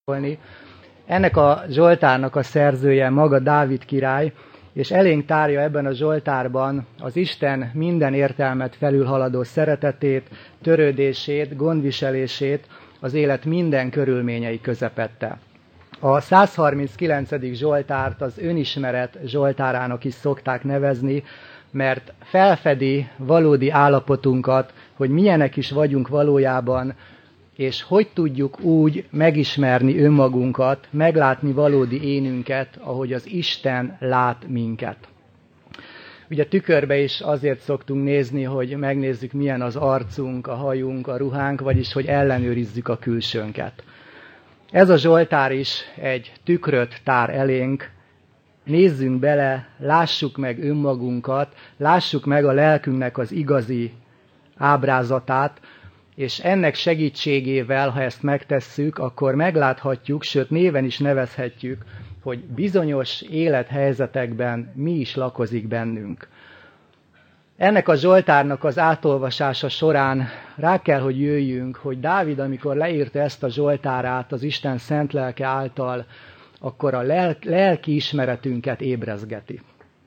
szólni. Ennek a Zsoltárnak a szerzője maga Dávid király, és elénk tárja ebben a Zsoltárban az Isten minden értelmet felülhaladó szeretetét, törődését, gondviselését az élet minden körülményei közepette. A 139. Zsoltárt az önismeret Zsoltárának is szokták nevezni, mert felfedi valódi állapotunkat, hogy milyenek is vagyunk valójában, és hogy tudjuk úgy megismerni önmagunkat, meglátni valódi énünket, ahogy az Isten lát minket. Ugye tükörbe is azért szoktunk nézni, hogy megnézzük, milyen az arcunk, a hajunk, a ruhánk, vagyis hogy ellenőrizzük a külsőnket. Ez a Zsoltár is egy tükröt tár elénk, nézzünk bele, lássuk meg önmagunkat, lássuk meg a lelkünknek az igazi ábrázatát, és ennek segítségével, ha ezt megtesszük, akkor megláthatjuk, sőt néven is nevezhetjük, hogy bizonyos élethelyzetekben mi is lakozik bennünk. Ennek a Zsoltárnak az átolvasása során rá kell, hogy jöjjünk, hogy Dávid, amikor leírta ezt a Zsoltárát az Isten szent lelke által, akkor a lelki ismeretünket ébrezgeti.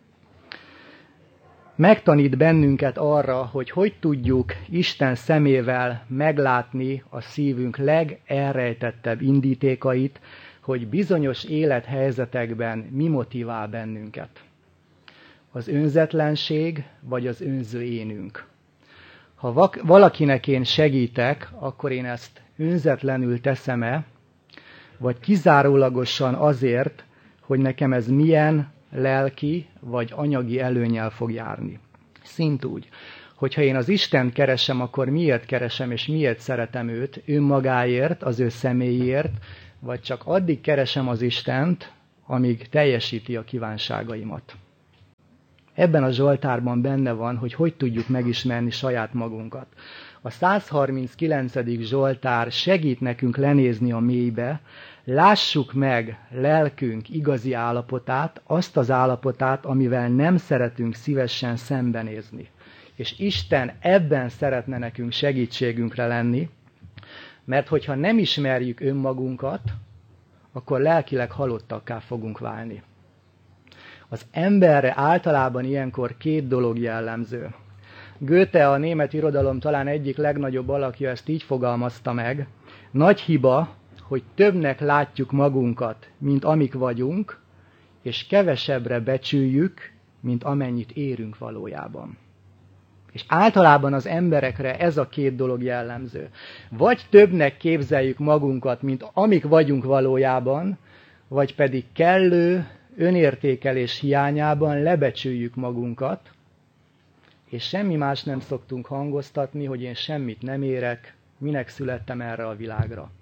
Megtanít bennünket arra, hogy tudjuk Isten szemével meglátni a szívünk legelrejtettebb indítékait, hogy bizonyos élethelyzetekben mi motivál bennünket. Az önzetlenség vagy az önző énünk. Ha valakinek én segítek, akkor én ezt önzetlenül teszem-e, vagy kizárólagosan azért, hogy nekem ez milyen lelki vagy anyagi előnnyel fog járni. Szintúgy, hogyha én az Istent keresem, akkor miért keresem és miért szeretem őt, önmagáért, az ő személyért, vagy csak addig keresem az Istent, amíg teljesíti a kívánságaimat. Ebben a Zsoltárban benne van, hogy tudjuk megismerni saját magunkat. A 139. Zsoltár segít nekünk lenézni a mélybe, lássuk meg lelkünk igazi állapotát, azt az állapotát, amivel nem szeretünk szívesen szembenézni. És Isten ebben szeretne nekünk segítségünkre lenni, mert hogyha nem ismerjük önmagunkat, akkor lelkileg halottakká fogunk válni. Az emberre általában ilyenkor két dolog jellemző. Goethe, a német irodalom talán egyik legnagyobb alakja, ezt így fogalmazta meg: nagy hiba, hogy többnek látjuk magunkat, mint amik vagyunk, és kevesebbre becsüljük, mint amennyit érünk valójában. És általában az emberekre ez a két dolog jellemző. Vagy többnek képzeljük magunkat, mint amik vagyunk valójában, vagy pedig kellő önértékelés hiányában lebecsüljük magunkat, és semmi más nem szoktunk hangoztatni, hogy én semmit nem érek, minek születtem erre a világra.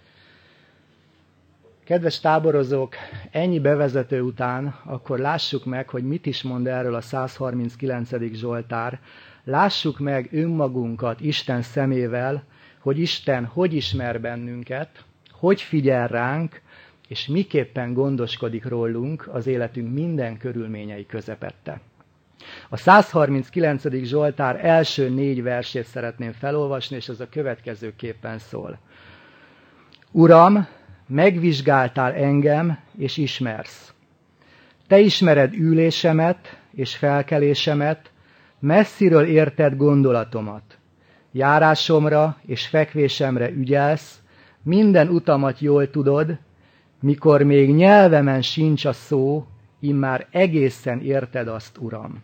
Kedves táborozók, ennyi bevezető után akkor lássuk meg, hogy mit is mond erről a 139. Zsoltár. Lássuk meg önmagunkat Isten szemével, hogy Isten hogy ismer bennünket, hogy figyel ránk, és miképpen gondoskodik rólunk az életünk minden körülményei közepette. A 139. Zsoltár első 4 versét szeretném felolvasni, és ez a következőképpen szól. Uram, megvizsgáltál engem, és ismersz. Te ismered ülésemet és felkelésemet, messziről érted gondolatomat. Járásomra és fekvésemre ügyelsz, minden utamat jól tudod, mikor még nyelvemen sincs a szó, immár egészen érted azt, Uram.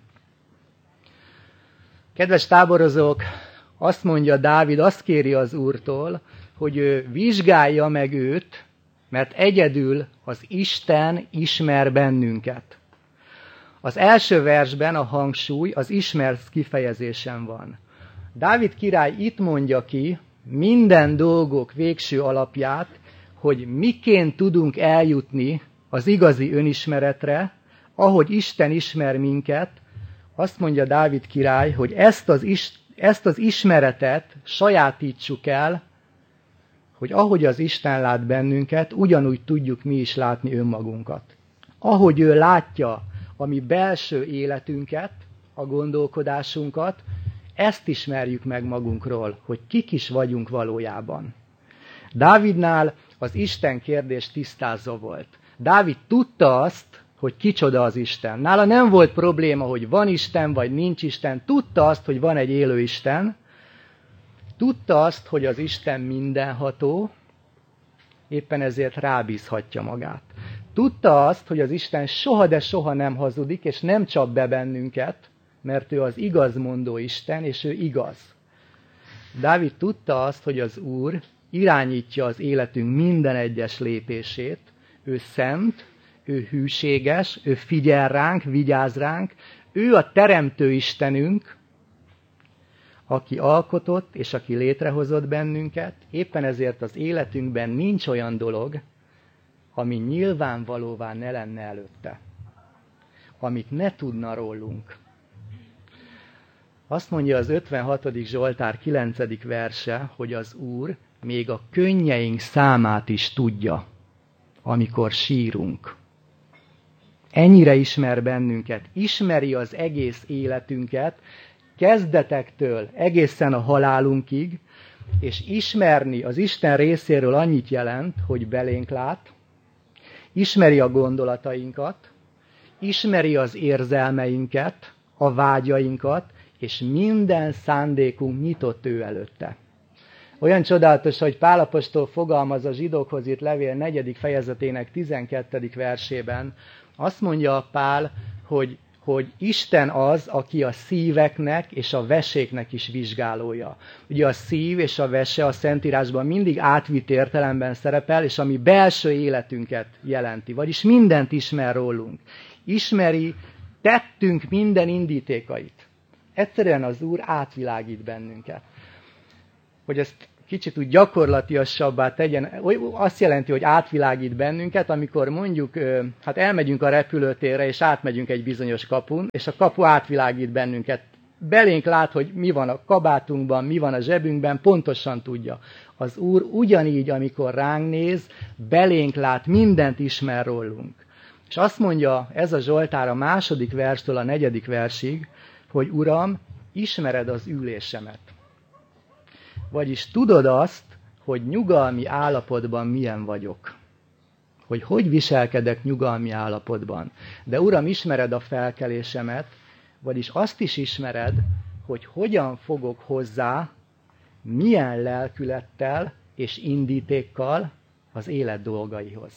Kedves táborozók, azt mondja Dávid, azt kéri az Úrtól, hogy ő vizsgálja meg őt, mert egyedül az Isten ismer bennünket. Az első versben a hangsúly az ismersz kifejezésen van. Dávid király itt mondja ki minden dolgok végső alapját, hogy miként tudunk eljutni az igazi önismeretre, ahogy Isten ismer minket. Azt mondja Dávid király, hogy ezt az ismeretet sajátítsuk el, hogy ahogy az Isten lát bennünket, ugyanúgy tudjuk mi is látni önmagunkat. Ahogy ő látja a mi belső életünket, a gondolkodásunkat, ezt ismerjük meg magunkról, hogy kik is vagyunk valójában. Dávidnál az Isten kérdés tisztázó volt. Dávid tudta azt, hogy kicsoda az Isten. Nála nem volt probléma, hogy van Isten, vagy nincs Isten. Tudta azt, hogy van egy élő Isten. Tudta azt, hogy az Isten mindenható, éppen ezért rábízhatja magát. Tudta azt, hogy az Isten soha, de soha nem hazudik, és nem csap be bennünket, mert ő az igazmondó Isten, és ő igaz. Dávid tudta azt, hogy az Úr irányítja az életünk minden egyes lépését, ő szent, ő hűséges, ő figyel ránk, vigyáz ránk, ő a teremtő Istenünk, aki alkotott és aki létrehozott bennünket, éppen ezért az életünkben nincs olyan dolog, ami nyilvánvalóvá ne lenne előtte, amit ne tudna rólunk. Azt mondja az 56. Zsoltár 9. verse, hogy az Úr még a könnyeink számát is tudja, amikor sírunk. Ennyire ismer bennünket, ismeri az egész életünket, kezdetektől egészen a halálunkig, és ismerni az Isten részéről annyit jelent, hogy belénk lát, ismeri a gondolatainkat, ismeri az érzelmeinket, a vágyainkat, és minden szándékunk nyitott ő előtte. Olyan csodálatos, hogy Pál apostol fogalmaz a zsidókhoz írt levél 4. fejezetének 12. versében. Azt mondja Pál, hogy Isten az, aki a szíveknek és a veséknek is vizsgálója. Ugye a szív és a vese a Szentírásban mindig átvitt értelemben szerepel, és ami belső életünket jelenti, vagyis mindent ismer rólunk. Ismeri tettünk minden indítékait. Egyszerűen az Úr átvilágít bennünket. Hogy ezt kicsit úgy gyakorlatiasabbá tegyen, azt jelenti, hogy átvilágít bennünket, amikor mondjuk, hát elmegyünk a repülőtérre, és átmegyünk egy bizonyos kapun, és a kapu átvilágít bennünket. Belénk lát, hogy mi van a kabátunkban, mi van a zsebünkben, pontosan tudja. Az Úr ugyanígy, amikor ránk néz, belénk lát, mindent ismer rólunk. És azt mondja ez a Zsoltár a 2. verstől a 4. versig, hogy Uram, ismered az ülésemet. Vagyis tudod azt, hogy nyugalmi állapotban milyen vagyok. Hogy viselkedek nyugalmi állapotban. De Uram, ismered a felkelésemet, vagyis azt is ismered, hogy hogyan fogok hozzá, milyen lelkülettel és indítékkal az élet dolgaihoz.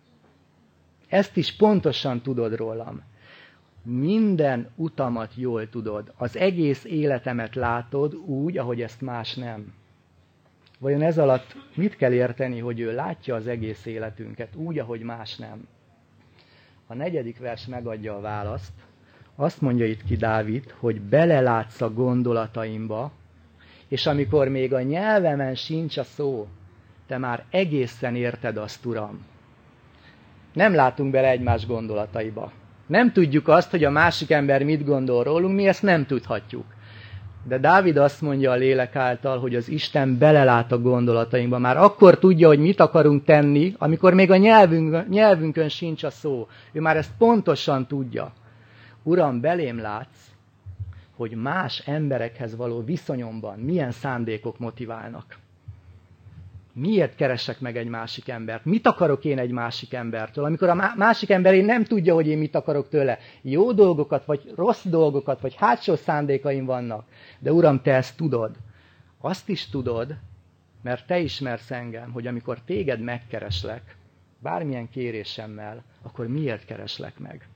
Ezt is pontosan tudod rólam. Minden utamat jól tudod. Az egész életemet látod úgy, ahogy ezt más nem. Vajon ez alatt mit kell érteni, hogy ő látja az egész életünket úgy, ahogy más nem? A 4. vers megadja a választ. Azt mondja itt ki Dávid, hogy belelátsz a gondolataimba, és amikor még a nyelvemen sincs a szó, te már egészen érted azt, Uram. Nem látunk bele egymás gondolataiba. Nem tudjuk azt, hogy a másik ember mit gondol rólunk, mi ezt nem tudhatjuk. De Dávid azt mondja a lélek által, hogy az Isten belelát a gondolatainkba. Már akkor tudja, hogy mit akarunk tenni, amikor még a nyelvünkön sincs a szó. Ő már ezt pontosan tudja. Uram, belém látsz, hogy más emberekhez való viszonyomban milyen szándékok motiválnak. Miért keresek meg egy másik embert? Mit akarok én egy másik embertől? Amikor a másik ember nem tudja, hogy én mit akarok tőle. Jó dolgokat, vagy rossz dolgokat, vagy hátsó szándékaim vannak. De Uram, te ezt tudod. Azt is tudod, mert te ismersz engem, hogy amikor téged megkereslek, bármilyen kérésemmel, akkor miért kereslek meg?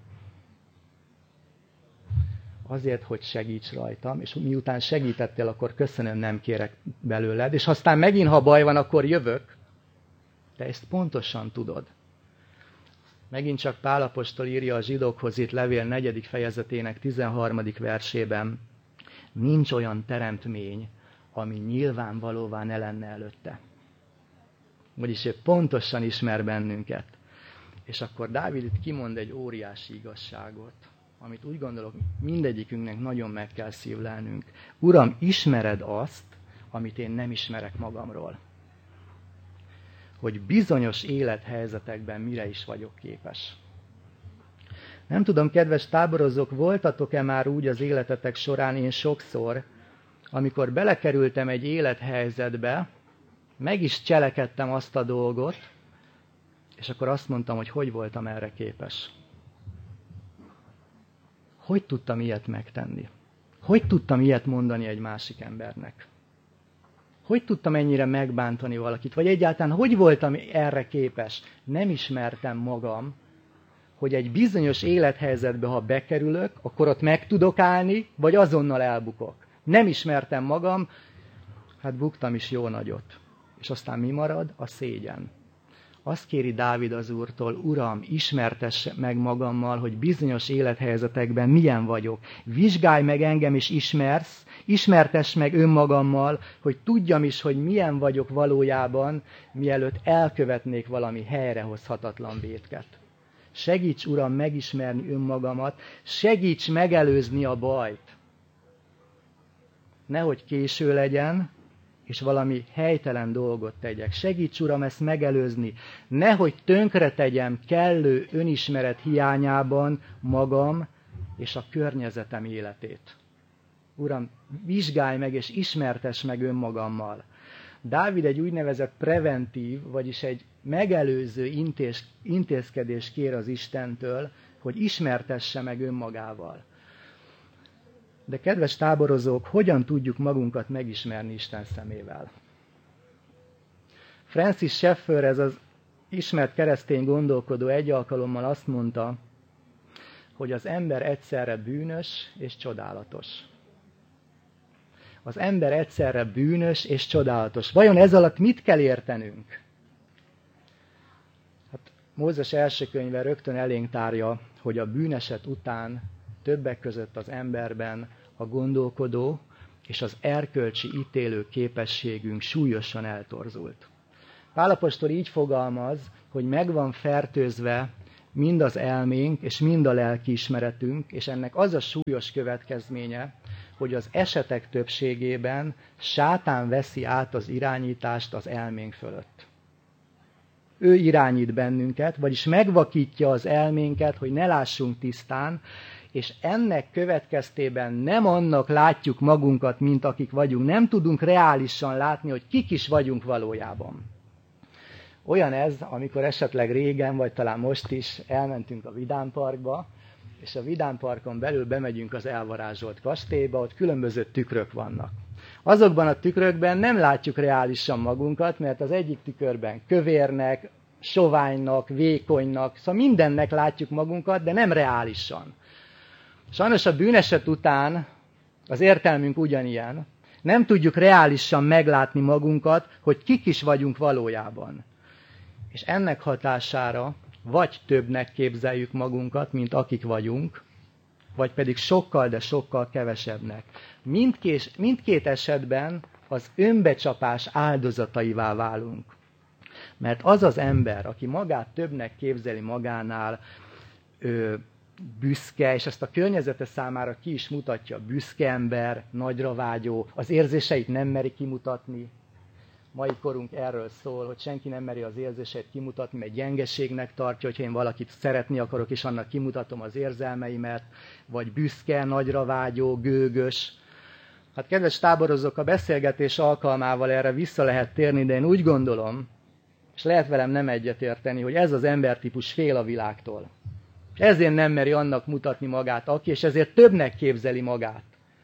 Azért, hogy segíts rajtam, és miután segítettél, akkor köszönöm, nem kérek belőled, és aztán megint, ha baj van, akkor jövök. Te ezt pontosan tudod. Megint csak Pál apostol írja a zsidókhoz írt levél 4. fejezetének 13. versében, nincs olyan teremtmény, ami nyilvánvalóvá ne lenne előtte. Vagyis ő pontosan ismer bennünket. És akkor Dávid itt kimond egy óriási igazságot, amit úgy gondolok, mindegyikünknek nagyon meg kell szívlelnünk. Uram, ismered azt, amit én nem ismerek magamról. Hogy bizonyos élethelyzetekben mire is vagyok képes. Nem tudom, kedves táborozók, voltatok-e már úgy az életetek során, én sokszor, amikor belekerültem egy élethelyzetbe, meg is cselekedtem azt a dolgot, És akkor azt mondtam, hogy voltam erre képes. Hogy tudtam ilyet megtenni? Hogy tudtam ilyet mondani egy másik embernek? Hogy tudtam ennyire megbántani valakit? Vagy egyáltalán hogy voltam erre képes? Nem ismertem magam, hogy egy bizonyos élethelyzetbe, ha bekerülök, akkor ott meg tudok állni, vagy azonnal elbukok. Nem ismertem magam, hát buktam is jó nagyot. És aztán mi marad? A szégyen. Azt kéri Dávid az Úrtól, Uram, ismertess meg magammal, hogy bizonyos élethelyzetekben milyen vagyok. Vizsgálj meg engem, és ismertess meg önmagammal, hogy tudjam is, hogy milyen vagyok valójában, mielőtt elkövetnék valami helyrehozhatatlan vétket. Segíts, Uram, megismerni önmagamat, segíts megelőzni a bajt. Nehogy késő legyen, és valami helytelen dolgot tegyek. Segíts, Uram, ezt megelőzni. Nehogy tönkre tegyem kellő önismeret hiányában magam és a környezetem életét. Uram, vizsgálj meg és ismertess meg önmagammal. Dávid egy úgynevezett preventív, vagyis egy megelőző intézkedést kér az Istentől, hogy ismertesse meg önmagával. De kedves táborozók, hogyan tudjuk magunkat megismerni Isten szemével? Francis Schaeffer, ez az ismert keresztény gondolkodó egy alkalommal azt mondta, hogy az ember egyszerre bűnös és csodálatos. Az ember egyszerre bűnös és csodálatos. Vajon ez alatt mit kell értenünk? Hát Mózes első könyve rögtön elénk tárja, hogy a bűneset után többek között az emberben a gondolkodó és az erkölcsi ítélő képességünk súlyosan eltorzult. Pál apostol így fogalmaz, hogy meg van fertőzve mind az elménk és mind a lelkiismeretünk, és ennek az a súlyos következménye, hogy az esetek többségében sátán veszi át az irányítást az elménk fölött. Ő irányít bennünket, vagyis megvakítja az elménket, hogy ne lássunk tisztán, és ennek következtében nem annak látjuk magunkat, mint akik vagyunk. Nem tudunk reálisan látni, hogy kik is vagyunk valójában. Olyan ez, amikor esetleg régen, vagy talán most is elmentünk a Vidámparkba, és a Vidámparkon belül bemegyünk az elvarázsolt kastélyba, ott különböző tükrök vannak. Azokban a tükrökben nem látjuk reálisan magunkat, mert az egyik tükörben kövérnek, soványnak, vékonynak, szóval mindennek látjuk magunkat, de nem reálisan. Sajnos a bűneset után az értelmünk ugyanilyen. Nem tudjuk reálisan meglátni magunkat, hogy kik is vagyunk valójában. És ennek hatására vagy többnek képzeljük magunkat, mint akik vagyunk, vagy pedig sokkal, de sokkal kevesebbnek. Mindkét esetben az önbecsapás áldozataivá válunk. Mert az az ember, aki magát többnek képzeli magánál, büszke, és ezt a környezete számára ki is mutatja, büszke ember, nagyra vágyó, az érzéseit nem meri kimutatni. Mai korunk erről szól, hogy senki nem meri az érzéseit kimutatni, mert gyengeségnek tartja, hogyha én valakit szeretni akarok, és annak kimutatom az érzelmeimet, vagy büszke, nagyra vágyó, gőgös. Hát kedves táborozók, a beszélgetés alkalmával erre vissza lehet térni, de én úgy gondolom, és lehet velem nem egyetérteni, hogy ez az embertípus fél a világtól. Ezért nem meri annak mutatni magát, aki, és ezért többnek képzeli magát.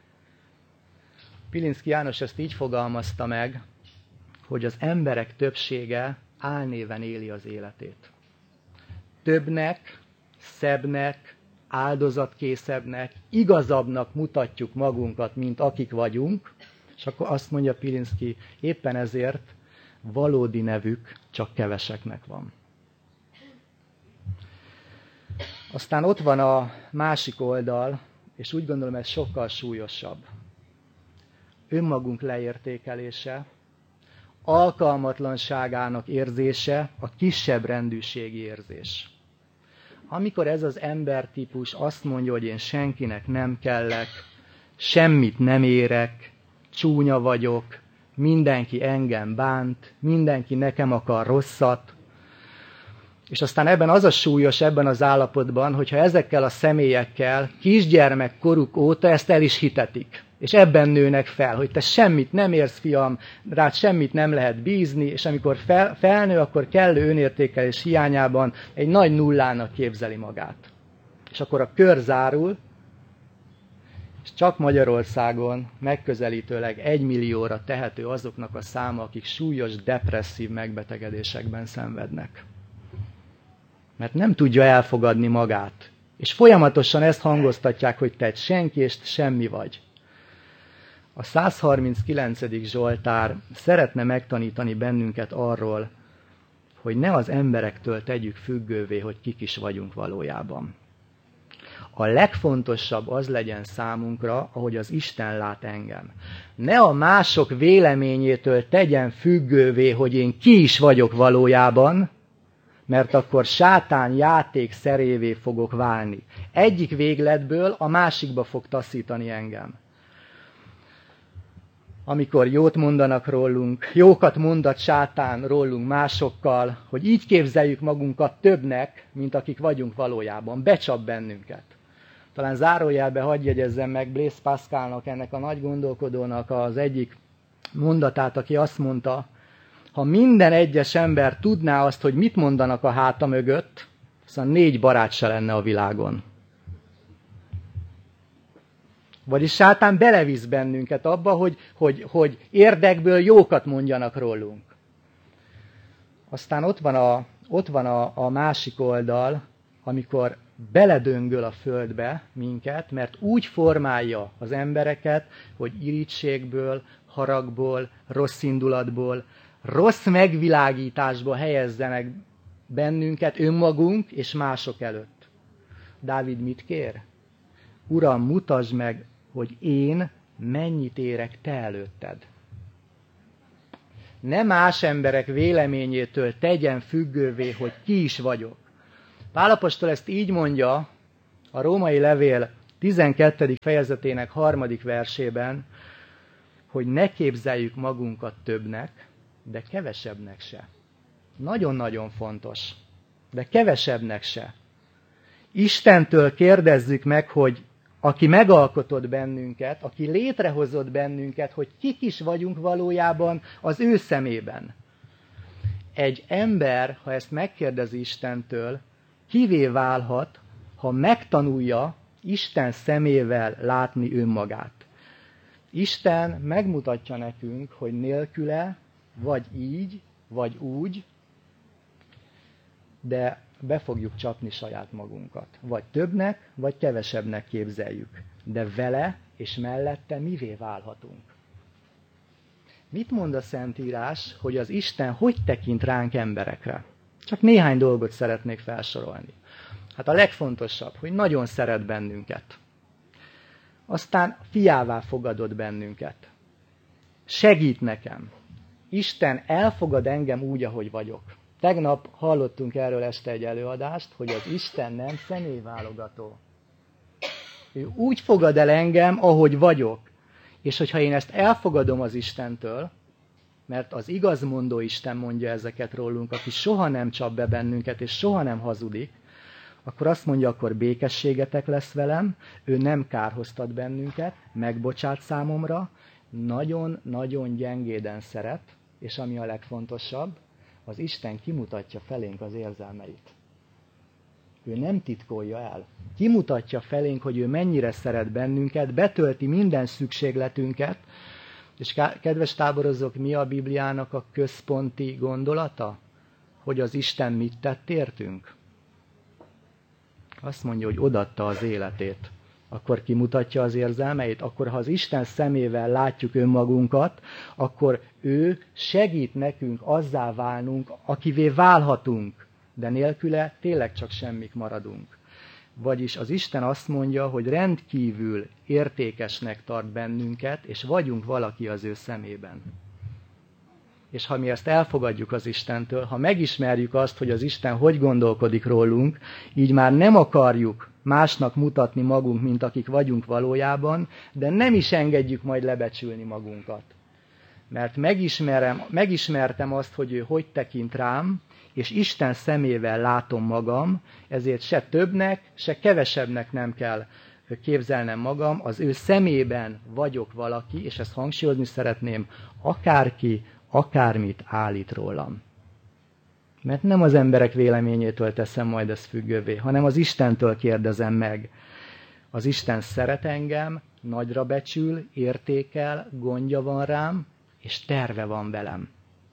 Pilinszky János ezt így fogalmazta meg, hogy az emberek többsége álnéven éli az életét. Többnek, szebbnek, áldozatkészebbnek, igazabbnak mutatjuk magunkat, mint akik vagyunk, és akkor azt mondja Pilinszky, éppen ezért valódi nevük csak keveseknek van. Aztán ott van a másik oldal, és úgy gondolom, ez sokkal súlyosabb. Önmagunk leértékelése, alkalmatlanságának érzése, a kisebb rendűségi érzés. Amikor ez az embertípus azt mondja, hogy én senkinek nem kellek, semmit nem érek, csúnya vagyok, mindenki engem bánt, mindenki nekem akar rosszat, és aztán ebben az a súlyos ebben az állapotban, hogyha ezekkel a személyekkel kisgyermekkoruk óta ezt el is hitetik. És ebben nőnek fel, hogy te semmit nem érsz, fiam, rád semmit nem lehet bízni, és amikor felnő, akkor kellő önértékelés hiányában egy nagy nullának képzeli magát. És akkor a kör zárul, és csak Magyarországon megközelítőleg 1 millióra tehető azoknak a száma, akik súlyos depresszív megbetegedésekben szenvednek. Mert nem tudja elfogadni magát. És folyamatosan ezt hangoztatják, hogy te egy senki és semmi vagy. A 139. Zsoltár szeretne megtanítani bennünket arról, hogy ne az emberektől tegyük függővé, hogy kik is vagyunk valójában. A legfontosabb az legyen számunkra, ahogy az Isten lát engem. Ne a mások véleményétől tegyen függővé, hogy én ki is vagyok valójában, mert akkor sátán játék szerévé fogok válni. Egyik végletből a másikba fog taszítani engem. Amikor jót mondanak rólunk, jókat mondat sátán rólunk másokkal, hogy így képzeljük magunkat többnek, mint akik vagyunk valójában. Becsap bennünket. Talán zárójelbe hadd jegyezzem meg Blaise Pascalnak, ennek a nagy gondolkodónak az egyik mondatát, aki azt mondta, ha minden egyes ember tudná azt, hogy mit mondanak a háta mögött, szóval 4 barát se lenne a világon. Vagyis sátán belevisz bennünket abba, hogy érdekből jókat mondjanak rólunk. Aztán ott van a másik oldal, amikor beledöngöl a földbe minket, mert úgy formálja az embereket, hogy irítségből, haragból, rossz indulatból, rossz megvilágításba helyezzenek bennünket önmagunk és mások előtt. Dávid mit kér? Uram, mutasd meg, hogy én mennyit érek te előtted. Ne más emberek véleményétől tegyen függővé, hogy ki is vagyok. Pál apostol ezt így mondja a római levél 12. fejezetének 3. versében, hogy ne képzeljük magunkat többnek, de kevesebbnek se. Nagyon-nagyon fontos, de kevesebbnek se. Istentől kérdezzük meg, hogy aki megalkotott bennünket, aki létrehozott bennünket, hogy kik is vagyunk valójában az ő szemében. Egy ember, ha ezt megkérdezi Istentől, kivé válhat, ha megtanulja Isten szemével látni önmagát. Isten megmutatja nekünk, hogy nélküle, vagy így, vagy úgy, de be fogjuk csapni saját magunkat. Vagy többnek, vagy kevesebbnek képzeljük. De vele és mellette mivé válhatunk? Mit mond a Szentírás, hogy az Isten hogy tekint ránk emberekre? Csak néhány dolgot szeretnék felsorolni. Hát a legfontosabb, hogy nagyon szeret bennünket. Aztán fiává fogadott bennünket. Segít nekem. Isten elfogad engem úgy, ahogy vagyok. Tegnap hallottunk erről este egy előadást, hogy az Isten nem személyválogató. Ő úgy fogad el engem, ahogy vagyok. És hogyha én ezt elfogadom az Istentől, mert az igazmondó Isten mondja ezeket rólunk, aki soha nem csap be bennünket, és soha nem hazudik, akkor azt mondja, akkor békességetek lesz velem, ő nem kárhoztat bennünket, megbocsát számomra, nagyon-nagyon gyengéden szeret, és ami a legfontosabb, az Isten kimutatja felénk az érzelmeit. Ő nem titkolja el. Kimutatja felénk, hogy ő mennyire szeret bennünket, betölti minden szükségletünket, és kedves táborozók, mi a Bibliának a központi gondolata? Hogy az Isten mit tett értünk? Azt mondja, hogy odaadta az életét. Akkor kimutatja az érzelmeit? Akkor ha az Isten szemével látjuk önmagunkat, akkor ő segít nekünk azzá válnunk, akivé válhatunk, de nélküle tényleg csak semmik maradunk. Vagyis az Isten azt mondja, hogy rendkívül értékesnek tart bennünket, és vagyunk valaki az ő szemében. És ha mi ezt elfogadjuk az Istentől, ha megismerjük azt, hogy az Isten hogy gondolkodik rólunk, így már nem akarjuk másnak mutatni magunk, mint akik vagyunk valójában, de nem is engedjük majd lebecsülni magunkat. Mert megismertem azt, hogy ő hogy tekint rám, és Isten szemével látom magam, ezért se többnek, se kevesebbnek nem kell képzelnem magam, az ő szemében vagyok valaki, és ezt hangsúlyozni szeretném, akárki, akármit állít rólam. Mert nem az emberek véleményétől teszem majd ezt függővé, hanem az Istentől kérdezem meg. Az Isten szeret engem, nagyra becsül, értékel, gondja van rám, és terve van velem.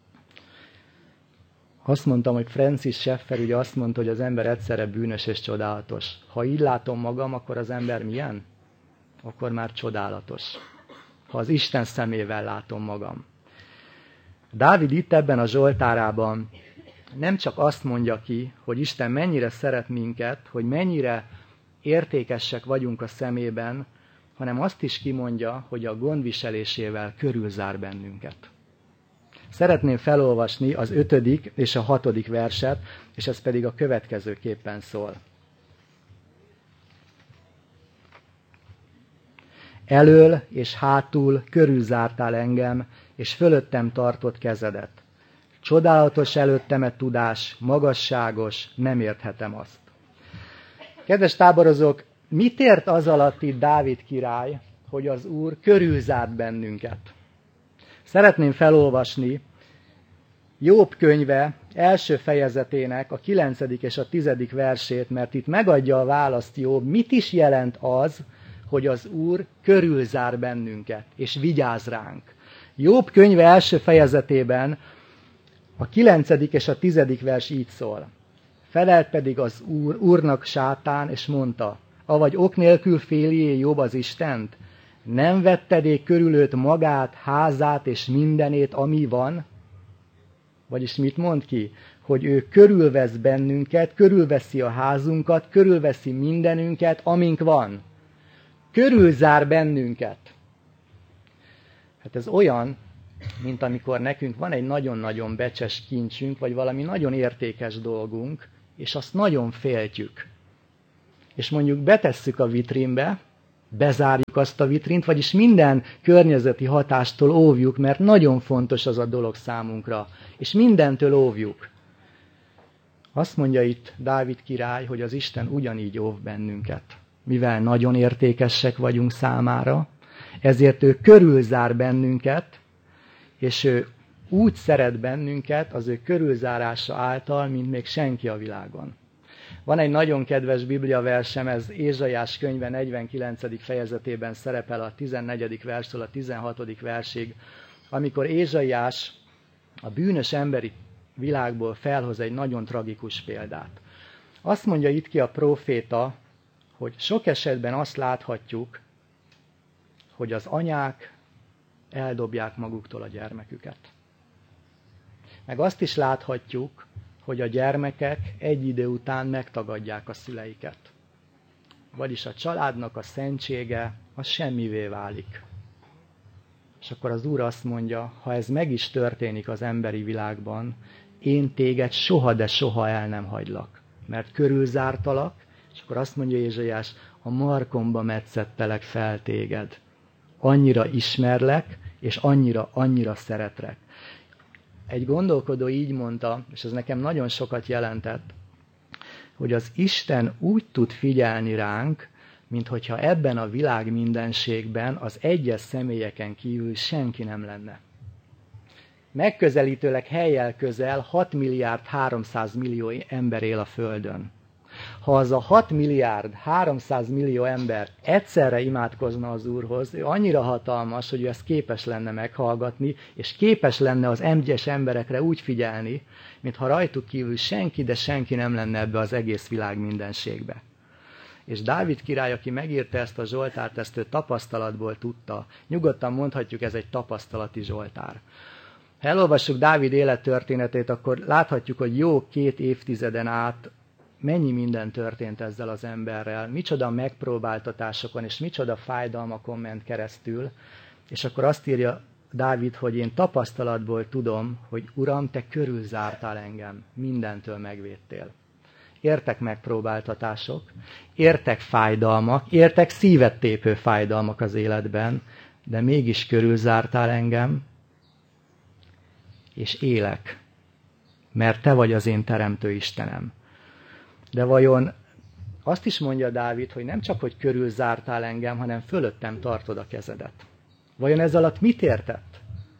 Azt mondtam, hogy Francis Schaeffer ugye azt mondta, hogy az ember egyszerre bűnös és csodálatos. Ha így látom magam, akkor az ember milyen? Akkor már csodálatos. Ha az Isten szemével látom magam. Dávid itt ebben a Zsoltárában nem csak azt mondja ki, hogy Isten mennyire szeret minket, hogy mennyire értékesek vagyunk a szemében, hanem azt is kimondja, hogy a gondviselésével körülzár bennünket. Szeretném felolvasni az 5. és a 6. verset, és ez pedig a következőképpen szól. Elől és hátul körülzártál engem, és fölöttem tartott kezedet. Csodálatos előttem tudás, magasságos, nem érthetem azt. Kedves táborozók, mit ért az alatt itt Dávid király, hogy az Úr körülzárt bennünket? Szeretném felolvasni Jobb könyve első fejezetének a 9. és a 10. versét, mert itt megadja a választ Jobb, mit is jelent az, hogy az Úr körülzár bennünket, és vigyáz ránk. Jobb könyve első fejezetében a 9. és a 10. vers így szól. Felelt pedig az Úrnak Sátán, és mondta, avagy ok nélkül féljé Jobb az Istent? Nem vettedék körül őt magát, házát és mindenét, ami van? Vagyis mit mond ki? Hogy ő körülvesz bennünket, körülveszi a házunkat, körülveszi mindenünket, amink van. Körülzár bennünket. Hát ez olyan, mint amikor nekünk van egy nagyon-nagyon becses kincsünk, vagy valami nagyon értékes dolgunk, és azt nagyon féltjük. És mondjuk betesszük a vitrínbe, bezárjuk azt a vitrint, vagyis minden környezeti hatástól óvjuk, mert nagyon fontos az a dolog számunkra, és mindentől óvjuk. Azt mondja itt Dávid király, hogy az Isten ugyanígy óv bennünket. Mivel nagyon értékesek vagyunk számára, ezért ő körülzár bennünket, és ő úgy szeret bennünket az ő körülzárása által, mint még senki a világon. Van egy nagyon kedves bibliaversem, ez Ézsaiás könyve 49. fejezetében szerepel a 14. verstől a 16. versig, amikor Ézsaiás a bűnös emberi világból felhoz egy nagyon tragikus példát. Azt mondja itt ki a próféta, hogy sok esetben azt láthatjuk, hogy az anyák eldobják maguktól a gyermeküket. Meg azt is láthatjuk, hogy a gyermekek egy idő után megtagadják a szüleiket. Vagyis a családnak a szentsége az semmivé válik. És akkor az Úr azt mondja, ha ez meg is történik az emberi világban, én téged soha, de soha el nem hagylak. Mert körülzártalak, és akkor azt mondja Ézsaiás, a markomba metszettelek fel téged. Annyira ismerlek, és annyira szeretlek. Egy gondolkodó így mondta, és ez nekem nagyon sokat jelentett, hogy az Isten úgy tud figyelni ránk, minthogyha ebben a világ mindenségben az egyes személyeken kívül senki nem lenne. Megközelítőleg helyjel közel 6 milliárd 300 millió ember él a Földön. Ha az a 6 milliárd 300 millió ember egyszerre imádkozna az Úrhoz, ő annyira hatalmas, hogy ő ezt képes lenne meghallgatni, és képes lenne az egyes emberekre úgy figyelni, mintha rajtuk kívül senki, de senki nem lenne ebbe az egész világ mindenségbe. És Dávid király, aki megírta ezt a Zsoltárt, ezt ő tapasztalatból tudta. Nyugodtan mondhatjuk, ez egy tapasztalati Zsoltár. Ha elolvassuk Dávid élettörténetét, akkor láthatjuk, hogy jó 2 évtizeden át mennyi minden történt ezzel az emberrel, micsoda megpróbáltatásokon és micsoda fájdalmakon ment keresztül, és akkor azt írja Dávid, hogy én tapasztalatból tudom, hogy Uram, te körülzártál engem, mindentől megvédtél. Értek megpróbáltatások, értek fájdalmak, értek szívet tépő fájdalmak az életben, de mégis körülzártál engem, és élek, mert te vagy az én teremtő Istenem. De vajon azt is mondja Dávid, hogy nem csak, hogy körülzártál engem, hanem fölöttem tartod a kezedet. Vajon ez alatt mit értett?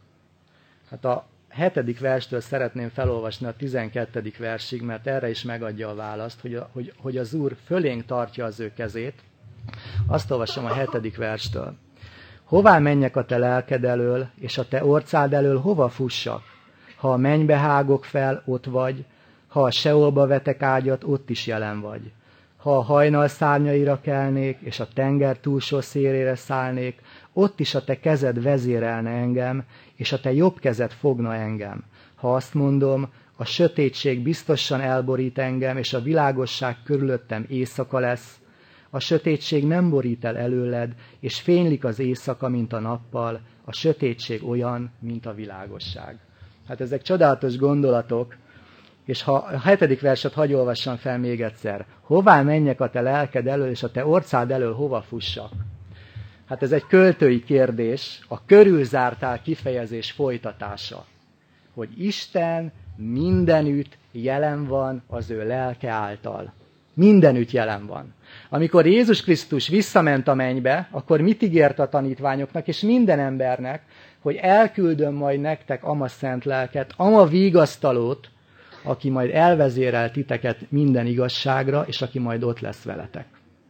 Hát a 7. verstől szeretném felolvasni a 12. versig, mert erre is megadja a választ, hogy az Úr fölénk tartja az ő kezét. Azt olvasom a 7. verstől. Hová menjek a te lelked elől, és a te orcád elől hova fussak? Ha a mennybe hágok fel, ott vagy, ha a Seolba vetek ágyat, ott is jelen vagy. Ha a hajnal szárnyaira kelnék, és a tenger túlsó szélére szállnék, ott is a te kezed vezérelne engem, és a te jobb kezed fogna engem. Ha azt mondom, a sötétség biztosan elborít engem, és a világosság körülöttem éjszaka lesz, a sötétség nem borít el előled, és fénylik az éjszaka, mint a nappal, a sötétség olyan, mint a világosság. Hát ezek csodálatos gondolatok, és ha a 7. verset hadd olvassam fel még egyszer. Hová menjek a te lelked elől, és a te orcád elől hova fussak? Hát ez egy költői kérdés, a körülzártál kifejezés folytatása. Hogy Isten mindenütt jelen van az ő lelke által. Mindenütt jelen van. Amikor Jézus Krisztus visszament a mennybe, akkor mit ígért a tanítványoknak és minden embernek, hogy elküldöm majd nektek ama szent lelket, ama vigasztalót, aki majd elvezérel titeket minden igazságra, és aki majd ott lesz veletek.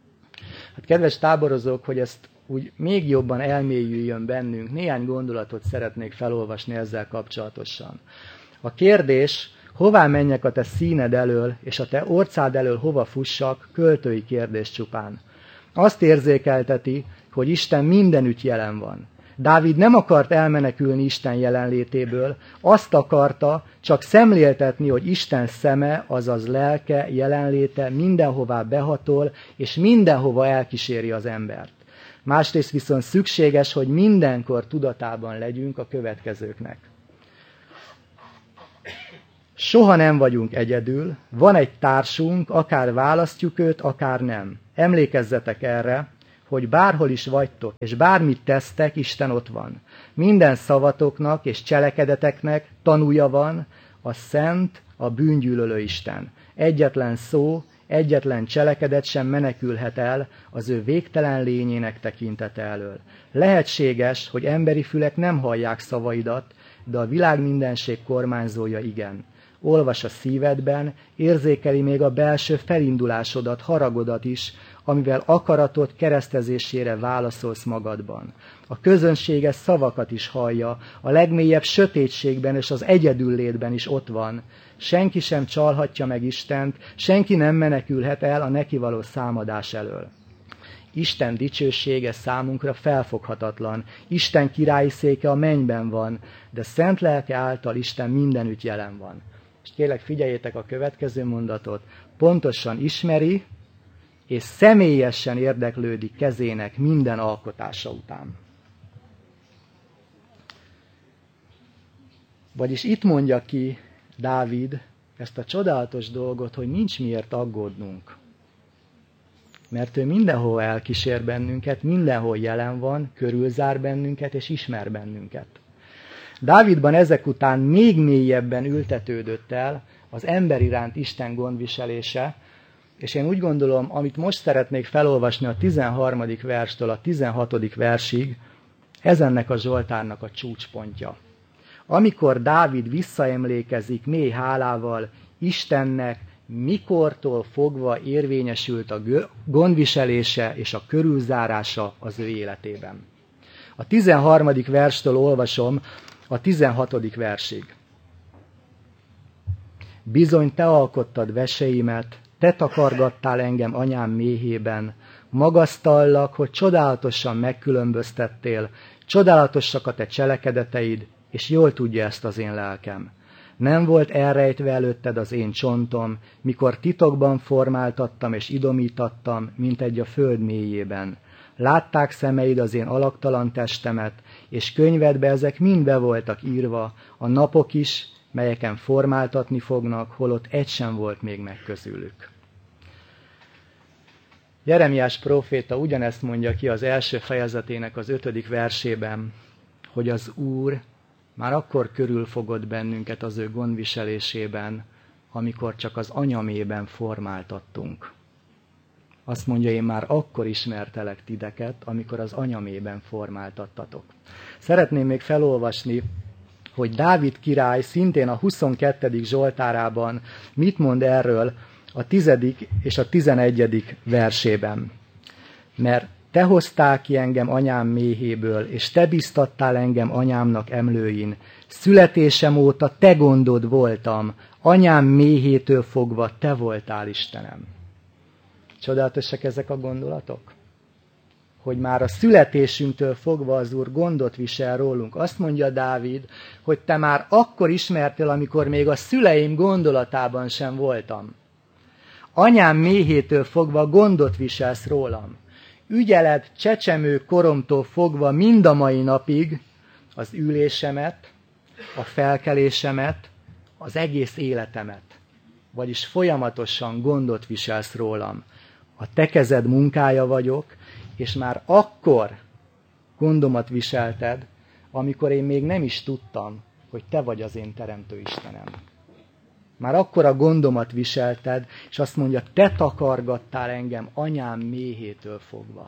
Hát kedves táborozók, hogy ezt úgy még jobban elmélyüljön bennünk, néhány gondolatot szeretnék felolvasni ezzel kapcsolatosan. A kérdés, hová menjek a te színed elől, és a te orcád elől hova fussak, költői kérdés csupán. Azt érzékelteti, hogy Isten mindenütt jelen van. Dávid nem akart elmenekülni Isten jelenlétéből, azt akarta csak szemléltetni, hogy Isten szeme, azaz lelke, jelenléte mindenhová behatol, és mindenhova elkíséri az embert. Másrészt viszont szükséges, hogy mindenkor tudatában legyünk a következőknek. Soha nem vagyunk egyedül, van egy társunk, akár választjuk őt, akár nem. Emlékezzetek erre, hogy bárhol is vagytok, és bármit tesztek, Isten ott van. Minden szavatoknak és cselekedeteknek tanúja van a szent, a bűngyűlölő Isten. Egyetlen szó, egyetlen cselekedet sem menekülhet el az ő végtelen lényének tekintete elől. Lehetséges, hogy emberi fülek nem hallják szavaidat, de a világ mindenség kormányzója igen. Olvas a szívedben, érzékeli még a belső felindulásodat, haragodat is, amivel akaratod keresztezésére válaszolsz magadban. A közönséges szavakat is hallja, a legmélyebb sötétségben és az egyedüllétben is ott van. Senki sem csalhatja meg Istent, senki nem menekülhet el a neki való számadás elől. Isten dicsősége számunkra felfoghatatlan, Isten királyi széke a mennyben van, de szent lelke által Isten mindenütt jelen van. És kérlek, figyeljétek a következő mondatot, pontosan ismeri, és személyesen érdeklődik kezének minden alkotása után. Vagyis itt mondja ki Dávid ezt a csodálatos dolgot, hogy nincs miért aggódnunk. Mert ő mindenhol elkísér bennünket, mindenhol jelen van, körülzár bennünket és ismer bennünket. Dávidban ezek után még mélyebben ültetődött el az ember iránt Isten gondviselése, és én úgy gondolom, amit most szeretnék felolvasni a 13. verstől a 16. versig, ez ennek a Zsoltárnak a csúcspontja. Amikor Dávid visszaemlékezik mély hálával Istennek, mikortól fogva érvényesült a gondviselése és a körülzárása az ő életében. A 13. verstől olvasom a 16. versig. Bizony te alkottad veseimet, te takargattál engem anyám méhében, magasztallak, hogy csodálatosan megkülönböztettél, csodálatosak a te cselekedeteid, és jól tudja ezt az én lelkem. Nem volt elrejtve előtted az én csontom, mikor titokban formáltattam és idomítattam, mint egy a föld mélyében. Látták szemeid az én alaktalan testemet, és könyvedbe ezek mind be voltak írva, a napok is, melyeken formáltatni fognak, holott egy sem volt még meg közülük. Jeremiás próféta ugyanezt mondja ki az első fejezetének az 5. versében, hogy az Úr már akkor körülfogott bennünket az ő gondviselésében, amikor csak az anyamében formáltattunk. Azt mondja, én már akkor ismertelek titeket, amikor az anyamében formáltattatok. Szeretném még felolvasni, hogy Dávid király szintén a 22. Zsoltárában mit mond erről a 10. és a 11. versében. Mert te hoztál ki engem anyám méhéből, és te biztattál engem anyámnak emlőin. Születésem óta te gondod voltam, anyám méhétől fogva te voltál Istenem. Csodálatosak ezek a gondolatok? Hogy már a születésünktől fogva az Úr gondot visel rólunk. Azt mondja Dávid, hogy te már akkor ismertél, amikor még a szüleim gondolatában sem voltam. Anyám méhétől fogva gondot viselsz rólam. Ügyeled csecsemő koromtól fogva mind a mai napig az ülésemet, a felkelésemet, az egész életemet. Vagyis folyamatosan gondot viselsz rólam. A te kezed munkája vagyok, és már akkor gondomat viselted, amikor én még nem is tudtam, hogy te vagy az én teremtő Istenem. Már akkor a gondomat viselted, és azt mondja, te takargattál engem anyám méhétől fogva.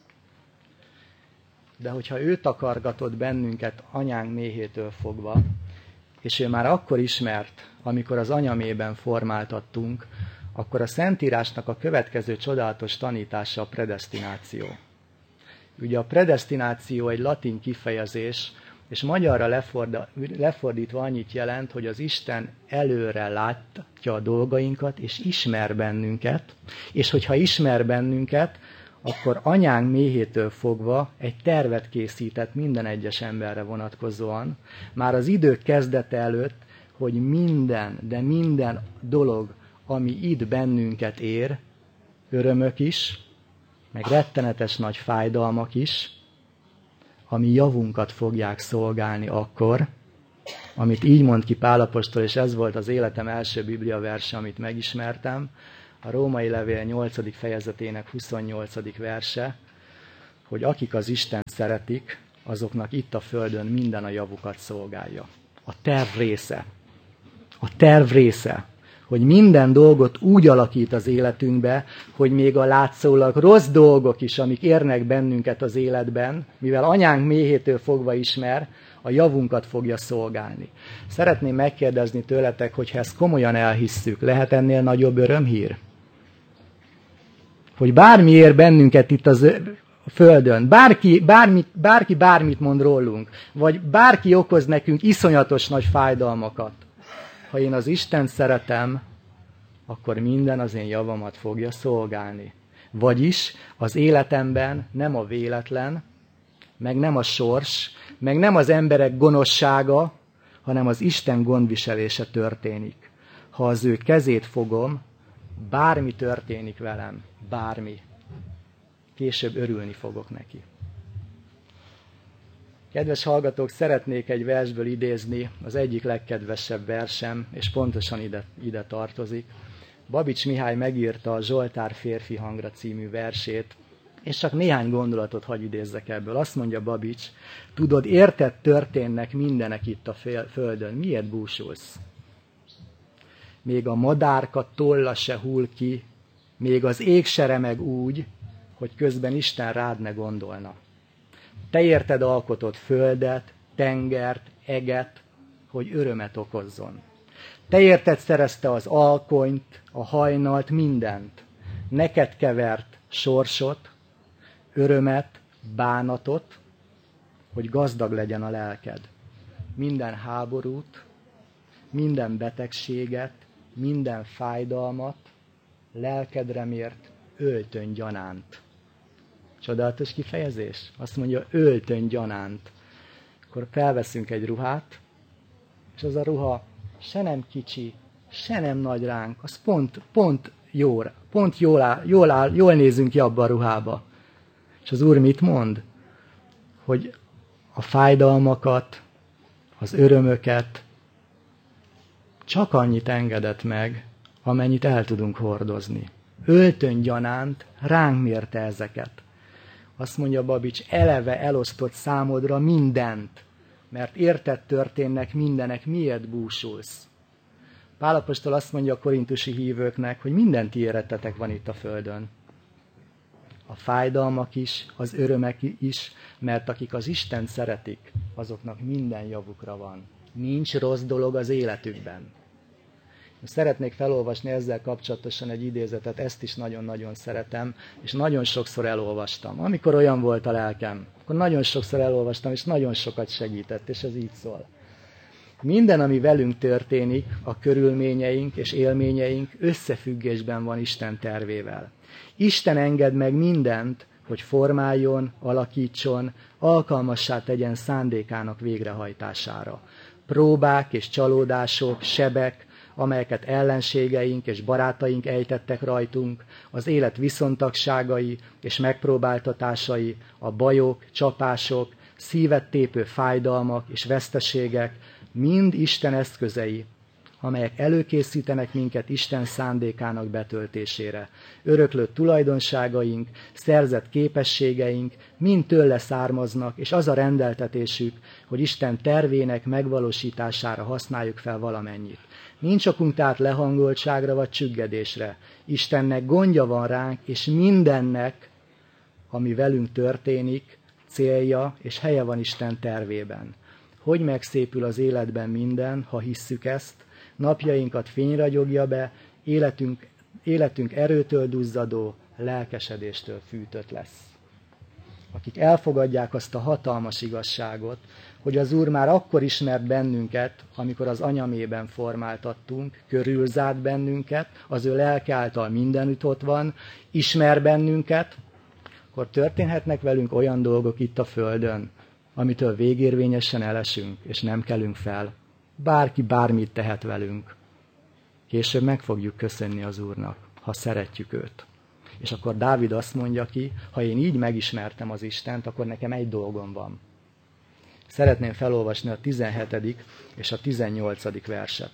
De hogyha ő takargatott bennünket anyánk méhétől fogva, és ő már akkor ismert, amikor az anyamében formáltattunk, akkor a Szentírásnak a következő csodálatos tanítása a predesztináció. Ugye a predesztináció egy latin kifejezés, és magyarra lefordítva annyit jelent, hogy az Isten előre látja a dolgainkat, és ismer bennünket, és hogyha ismer bennünket, akkor anyánk méhétől fogva egy tervet készített minden egyes emberre vonatkozóan, már az idők kezdete előtt, hogy minden, de minden dolog, ami itt bennünket ér, örömök is, meg rettenetes nagy fájdalmak is, ami javunkat fogják szolgálni akkor, amit így mond ki Pál apostol, és ez volt az életem első Biblia verse, amit megismertem, a Római levél 8. fejezetének 28. verse, hogy akik az Isten szeretik, azoknak itt a földön minden a javukat szolgálja. A terv része. A terv része, hogy minden dolgot úgy alakít az életünkbe, hogy még a látszólag rossz dolgok is, amik érnek bennünket az életben, mivel anyánk méhétől fogva ismer, a javunkat fogja szolgálni. Szeretném megkérdezni tőletek, hogy ha ezt komolyan elhisszük, lehet ennél nagyobb örömhír? Hogy bármi ér bennünket itt a Földön, bárki bármit mond rólunk, vagy bárki okoz nekünk iszonyatos nagy fájdalmakat, ha én az Istent szeretem, akkor minden az én javamat fogja szolgálni. Vagyis az életemben nem a véletlen, meg nem a sors, meg nem az emberek gonoszsága, hanem az Isten gondviselése történik. Ha az ő kezét fogom, bármi történik velem, bármi, később örülni fogok neki. Kedves hallgatók, szeretnék egy versből idézni, az egyik legkedvesebb versem, és pontosan ide tartozik. Babics Mihály megírta a Zsoltár férfi hangra című versét, és csak néhány gondolatot hadd idézzek ebből. Azt mondja Babics, tudod, érted, történnek mindenek itt a földön, miért búsulsz? Még a madárka tolla se hull ki, még az ég se remeg úgy, hogy közben Isten rád ne gondolna. Te érted alkotott földet, tengert, eget, hogy örömet okozzon. Te érted szerezte az alkonyt, a hajnalt, mindent. Neked kevert sorsot, örömet, bánatot, hogy gazdag legyen a lelked. Minden háborút, minden betegséget, minden fájdalmat lelkedre mért öltöny gyanánt. Csodálatos kifejezés? Azt mondja, öltöny gyanánt. Akkor felveszünk egy ruhát, és az a ruha se nem kicsi, se nem nagy ránk, az pont jól nézünk ki abba a ruhába. És az Úr mit mond? Hogy a fájdalmakat, az örömöket csak annyit engedett meg, amennyit el tudunk hordozni. Öltöny gyanánt ránk mérte ezeket. Azt mondja Babics, eleve elosztott számodra mindent, mert érted történnek mindenek, miért búsulsz? Pál apostol azt mondja a korintusi hívőknek, hogy minden ti érettetek van itt a földön. a fájdalmak is, az örömek is, mert akik az Istent szeretik, azoknak minden javukra van. Nincs rossz dolog az életükben. Szeretnék felolvasni ezzel kapcsolatosan egy idézetet, ezt is nagyon-nagyon szeretem, és nagyon sokszor elolvastam. Amikor olyan volt a lelkem, akkor nagyon sokszor elolvastam, és nagyon sokat segített, és ez így szól. Minden, ami velünk történik, a körülményeink és élményeink összefüggésben van Isten tervével. Isten enged meg mindent, hogy formáljon, alakítson, alkalmassá tegyen szándékának végrehajtására. Próbák és csalódások, sebek, amelyeket ellenségeink és barátaink ejtettek rajtunk, az élet viszontagságai és megpróbáltatásai, a bajok, csapások, szívet tépő fájdalmak és veszteségek, mind Isten eszközei, amelyek előkészítenek minket Isten szándékának betöltésére. Öröklött tulajdonságaink, szerzett képességeink mind tőle származnak, és az a rendeltetésük, hogy Isten tervének megvalósítására használjuk fel valamennyit. Nincs okunk tehát lehangoltságra vagy csüggedésre. Istennek gondja van ránk, és mindennek, ami velünk történik, célja és helye van Isten tervében. Hogy megszépül az életben minden, ha hisszük ezt, napjainkat fény ragyogja be, életünk erőtől duzzadó, lelkesedéstől fűtött lesz. Akik elfogadják azt a hatalmas igazságot, hogy az Úr már akkor ismert bennünket, amikor az anyamében formáltattunk, körülzárt bennünket, az ő lelke által mindenütt ott van, ismer bennünket, akkor történhetnek velünk olyan dolgok itt a földön, amitől végérvényesen elesünk, és nem kelünk fel. Bárki bármit tehet velünk. Később meg fogjuk köszönni az Úrnak, ha szeretjük őt. És akkor Dávid azt mondja ki, ha én így megismertem az Istent, akkor nekem egy dolgom van. Szeretném felolvasni a 17. és a 18. verset.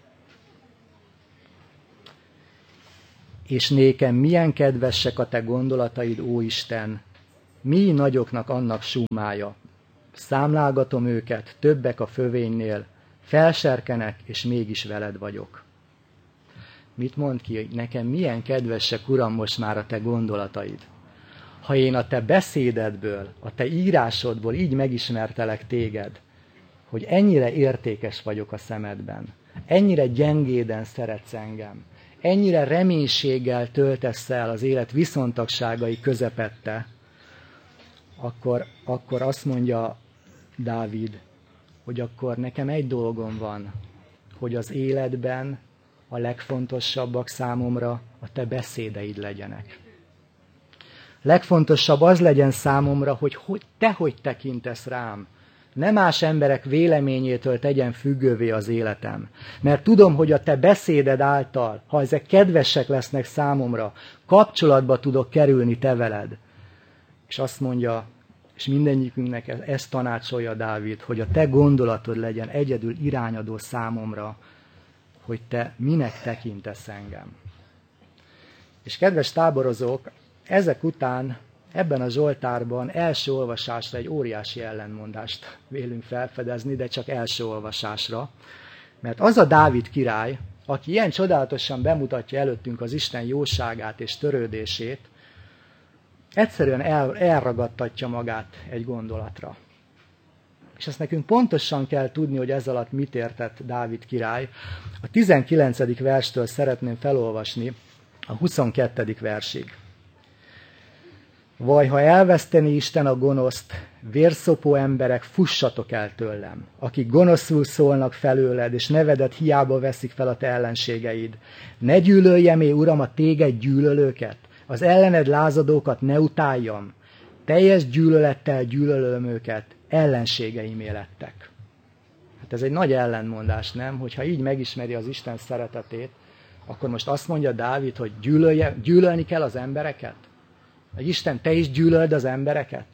És nékem milyen kedvesek a te gondolataid, ó Isten, mi nagyoknak annak summája. Számlálgatom őket, többek a fövénynél, felserkenek, és mégis veled vagyok. Mit mond ki? Nekem milyen kedvesek, Uram, most már a te gondolataid. Ha én a te beszédedből, a te írásodból így megismertelek téged, hogy ennyire értékes vagyok a szemedben, ennyire gyengéden szeretsz engem, ennyire reménységgel töltesz el az élet viszontagságai közepette, akkor azt mondja Dávid, hogy akkor nekem egy dolgom van, hogy az életben a legfontosabbak számomra a te beszédeid legyenek. Legfontosabb az legyen számomra, hogy te hogy tekintesz rám. Ne más emberek véleményétől tegyen függővé az életem. Mert tudom, hogy a te beszéded által, ha ezek kedvesek lesznek számomra, kapcsolatba tudok kerülni te veled. És azt mondja, és mindegyikünknek ezt tanácsolja Dávid, hogy a te gondolatod legyen egyedül irányadó számomra, hogy te minek tekintesz engem. És kedves táborozók, ezek után ebben a Zsoltárban első olvasásra egy óriási ellentmondást vélünk felfedezni, de csak első olvasásra. Mert az a Dávid király, aki ilyen csodálatosan bemutatja előttünk az Isten jóságát és törődését, egyszerűen elragadtatja magát egy gondolatra. És ezt nekünk pontosan kell tudni, hogy ez alatt mit értett Dávid király. A 19. verstől szeretném felolvasni a 22. versig. Vaj, ha elveszteni Isten a gonoszt, vérszopó emberek, fussatok el tőlem, akik gonoszul szólnak felőled, és nevedet hiába veszik fel a te ellenségeid. Ne gyűlöljem-é, Uram, a téged gyűlölőket, az ellened lázadókat ne utáljam, teljes gyűlölettel gyűlölöm őket, ellenségeimé lettek. Hát ez egy nagy ellentmondás, nem? Hogyha így megismeri az Isten szeretetét, akkor most azt mondja Dávid, hogy gyűlölni kell az embereket? Hogy Isten, te is gyűlöld az embereket?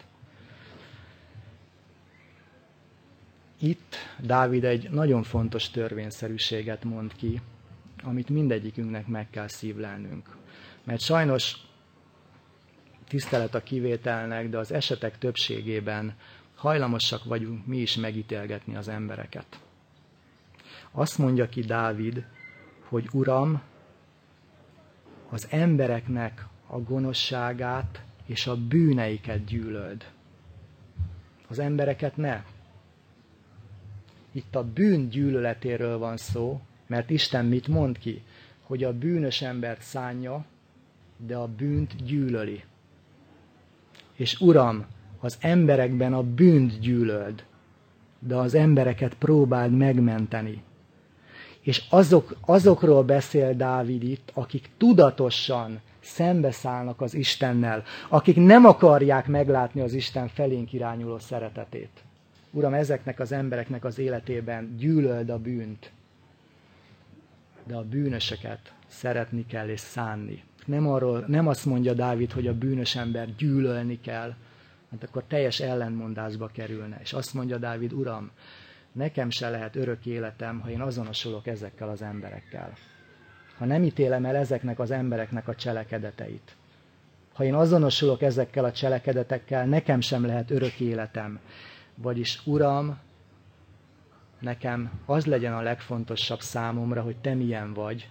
Itt Dávid egy nagyon fontos törvényszerűséget mond ki, amit mindegyikünknek meg kell szívlelnünk. Mert sajnos tisztelet a kivételnek, de az esetek többségében hajlamosak vagyunk mi is megítélgetni az embereket. Azt mondja ki Dávid, hogy Uram, az embereknek a gonoszságát és a bűneiket gyűlöld. Az embereket ne. Itt a bűn gyűlöletéről van szó, mert Isten mit mond ki? Hogy a bűnös embert szánja, de a bűnt gyűlöli. És Uram, az emberekben a bűnt gyűlöld, de az embereket próbáld megmenteni. És azokról beszél Dávid itt, akik tudatosan szembeszállnak az Istennel, akik nem akarják meglátni az Isten felénk irányuló szeretetét. Uram, ezeknek az embereknek az életében gyűlöld a bűnt, de a bűnösöket szeretni kell és szánni. Nem azt mondja Dávid, hogy a bűnös ember gyűlölni kell, mert akkor teljes ellentmondásba kerülne. És azt mondja Dávid, Uram, nekem se lehet örök életem, ha én azonosulok ezekkel az emberekkel. Ha nem ítélem el ezeknek az embereknek a cselekedeteit. Ha én azonosulok ezekkel a cselekedetekkel, nekem sem lehet örök életem. Vagyis, Uram, nekem az legyen a legfontosabb számomra, hogy te milyen vagy.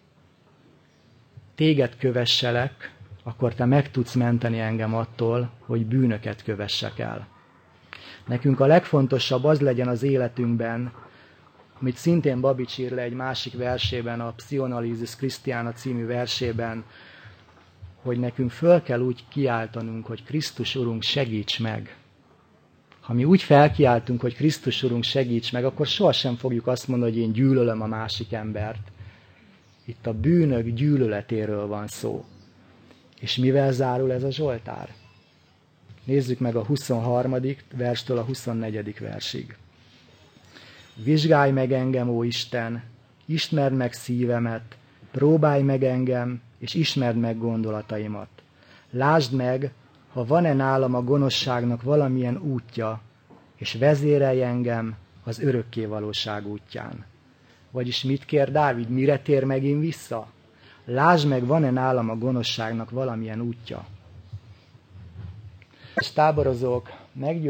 Téged kövesselek, akkor te meg tudsz menteni engem attól, hogy bűnöket kövessek el. Nekünk a legfontosabb az legyen az életünkben, amit szintén Babics ír le egy másik versében, a Psionalisis Christiana című versében, hogy nekünk föl kell úgy kiáltanunk, hogy Krisztus Urunk, segíts meg. Ha mi úgy felkiáltunk, hogy Krisztus Urunk, segíts meg, akkor sohasem fogjuk azt mondani, hogy én gyűlölöm a másik embert. Itt a bűnök gyűlöletéről van szó. És mivel zárul ez a Zsoltár? Nézzük meg a 23. verstől a 24. versig. Vizsgálj meg engem, ó Isten, ismerd meg szívemet, próbálj meg engem, és ismerd meg gondolataimat. Lásd meg, ha van-e nálam a gonoszságnak valamilyen útja, és vezérelj engem az örökkévalóság útján. Vagyis mit kér Dávid, mire tér megint vissza? Lásd meg, van-e nálam a gonoszságnak valamilyen útja. És táborozók, meggyőződésem,